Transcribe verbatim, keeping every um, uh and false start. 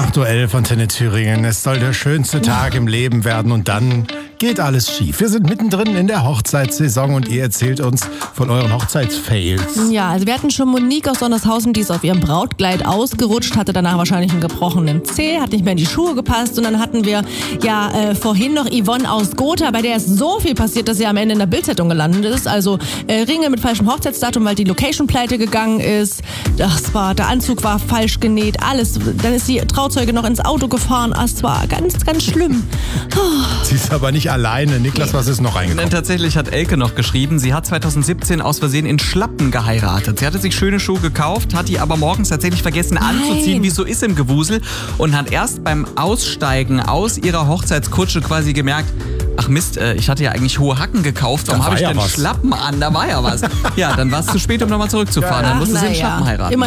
Nachtduell von Antenne Thüringen. Es soll der schönste Tag im Leben werden und dann geht alles schief. Wir sind mittendrin in der Hochzeitssaison und ihr erzählt uns von euren Hochzeitsfails. Ja, also wir hatten schon Monique aus Sondershausen, die ist auf ihrem Brautkleid ausgerutscht, hatte danach wahrscheinlich einen gebrochenen Zeh, hat nicht mehr in die Schuhe gepasst. Und dann hatten wir ja äh, vorhin noch Yvonne aus Gotha, bei der ist so viel passiert, dass sie am Ende in der Bildzeitung gelandet ist. Also äh, Ringe mit falschem Hochzeitsdatum, weil die Location pleite gegangen ist. Das war, der Anzug war falsch genäht, alles. Dann ist die Trauzeuge noch ins Auto gefahren. Es war ganz, ganz schlimm. Oh. Sie ist aber nicht alleine. Niklas, was ist noch reingekommen? Tatsächlich hat Elke noch geschrieben, sie hat zweitausendsiebzehn aus Versehen in Schlappen geheiratet. Sie hatte sich schöne Schuhe gekauft, hat die aber morgens tatsächlich vergessen anzuziehen, wie es so ist im Gewusel. Und hat erst beim Aussteigen aus ihrer Hochzeitskutsche quasi gemerkt, ach Mist, ich hatte ja eigentlich hohe Hacken gekauft, warum habe ich ja denn was. Schlappen an? Da war ja was. Ja, dann war es zu spät, um nochmal zurückzufahren. Ja, dann musste sie in ja. Schlappen heiraten. Immer